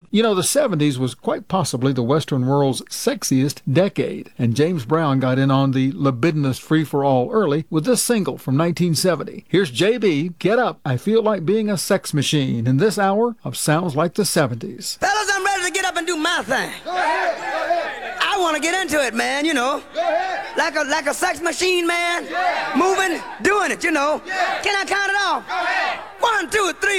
You know, the 70s was quite possibly the Western world's sexiest decade, and James Brown got in on the libidinous free-for-all early with this single from 1970. Here's JB, Get Up, I Feel Like Being a Sex Machine, in this hour of Sounds Like the 70s. Fellas, I'm ready to get up and do my thing. Go ahead. I want to get into it, man, you know. Go ahead. Like a sex machine, man. Yeah. Moving, doing it, you know. Yeah. Can I count it off? Go ahead. 1, 2, 3.